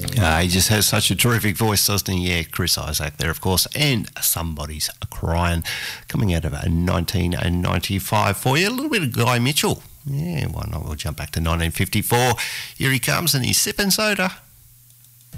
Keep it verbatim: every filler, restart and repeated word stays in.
Uh, he just has such a terrific voice, doesn't he? Yeah, Chris Isaak there, of course, and Somebody's Crying, coming out of nineteen ninety-five for you. A little bit of Guy Mitchell. Yeah, why not? We'll jump back to nineteen fifty-four. Here he comes, and he's sipping soda.